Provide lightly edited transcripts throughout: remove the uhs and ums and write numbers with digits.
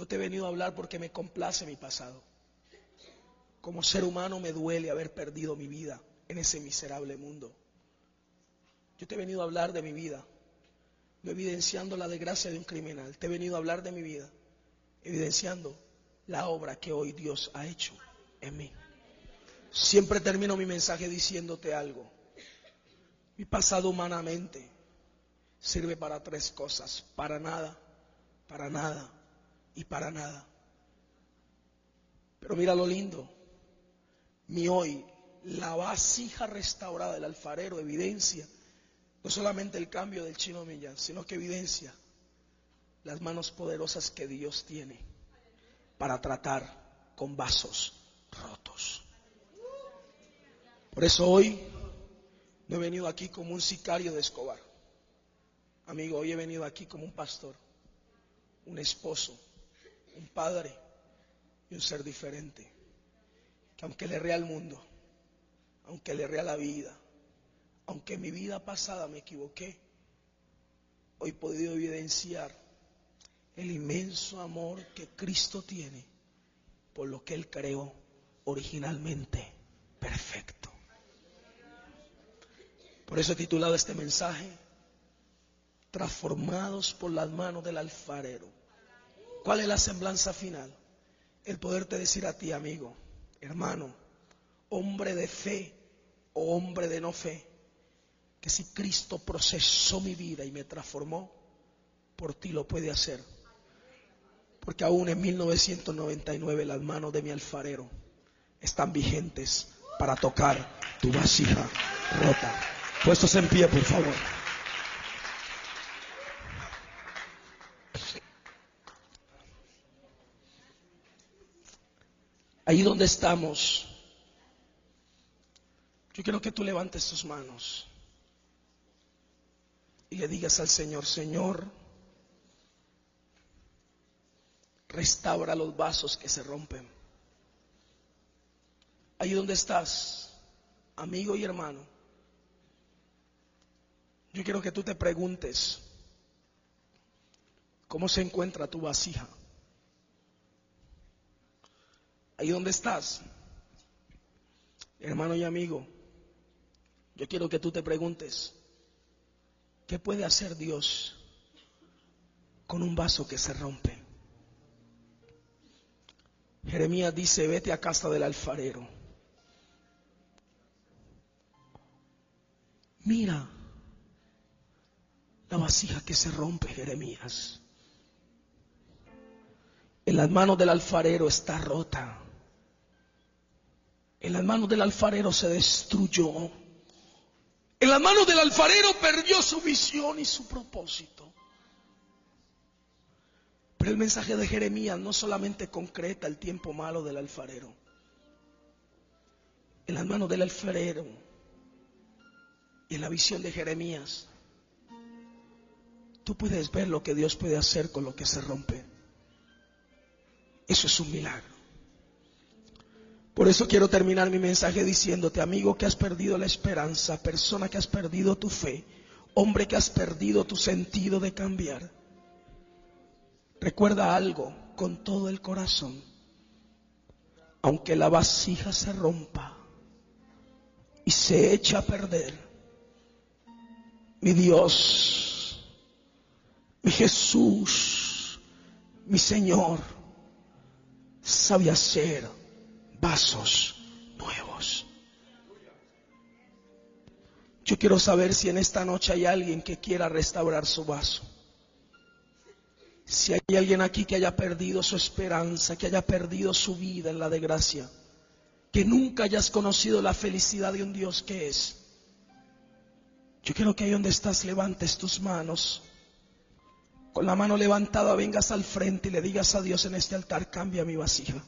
No te he venido a hablar porque me complace mi pasado. Como ser humano me duele haber perdido mi vida en ese miserable mundo. Yo te he venido a hablar de mi vida, no evidenciando la desgracia de un criminal. Te he venido a hablar de mi vida, evidenciando la obra que hoy Dios ha hecho en mí. Siempre termino mi mensaje diciéndote algo. Mi pasado humanamente sirve para tres cosas: para nada, para nada y para nada. Pero mira lo lindo. Mi hoy, la vasija restaurada del alfarero, evidencia no solamente el cambio del Chino Millán, sino que evidencia las manos poderosas que Dios tiene para tratar con vasos rotos. Por eso hoy no he venido aquí como un sicario de Escobar. Amigo, hoy he venido aquí como un pastor, un esposo, un padre y un ser diferente. Que aunque le erré al mundo, aunque le erré a la vida, aunque en mi vida pasada me equivoqué, hoy he podido evidenciar el inmenso amor que Cristo tiene por lo que Él creó originalmente perfecto. Por eso he titulado este mensaje: transformados por las manos del alfarero. ¿Cuál es la semblanza final? El poderte decir a ti, amigo, hermano, hombre de fe o hombre de no fe, que si Cristo procesó mi vida y me transformó, por ti lo puede hacer. Porque aún en 1999 las manos de mi alfarero están vigentes para tocar tu vasija rota. Puestos en pie, por favor. Ahí donde estamos, yo quiero que tú levantes tus manos y le digas al Señor: Señor, restaura los vasos que se rompen. Ahí donde estás, amigo y hermano, yo quiero que tú te preguntes: ¿cómo se encuentra tu vasija? Ahí donde estás, hermano y amigo, yo quiero que tú te preguntes: ¿qué puede hacer Dios con un vaso que se rompe? Jeremías dice: vete a casa del alfarero. Mira la vasija que se rompe, Jeremías. En las manos del alfarero está rota. En las manos del alfarero se destruyó. En las manos del alfarero perdió su visión y su propósito. Pero el mensaje de Jeremías no solamente concreta el tiempo malo del alfarero. En las manos del alfarero y en la visión de Jeremías, tú puedes ver lo que Dios puede hacer con lo que se rompe. Eso es un milagro. Por eso quiero terminar mi mensaje diciéndote, amigo que has perdido la esperanza, persona que has perdido tu fe, hombre que has perdido tu sentido de cambiar. Recuerda algo con todo el corazón: aunque la vasija se rompa y se echa a perder, mi Dios, mi Jesús, mi Señor, sabe hacer vasos nuevos. Yo quiero saber si en esta noche hay alguien que quiera restaurar su vaso. Si hay alguien aquí que haya perdido su esperanza, que haya perdido su vida en la desgracia, que nunca hayas conocido la felicidad de un Dios que es. Yo quiero que ahí donde estás levantes tus manos. Con la mano levantada vengas al frente y le digas a Dios en este altar: cambia mi vasija.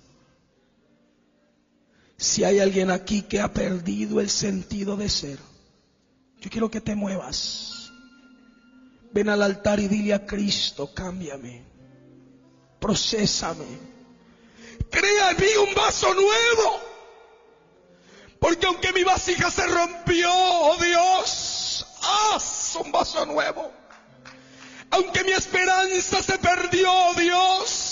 Si hay alguien aquí que ha perdido el sentido de ser, yo quiero que te muevas. Ven al altar y dile a Cristo: cámbiame, procésame, crea en mí un vaso nuevo. Porque aunque mi vasija se rompió, oh Dios, haz un vaso nuevo. Aunque mi esperanza se perdió, oh Dios,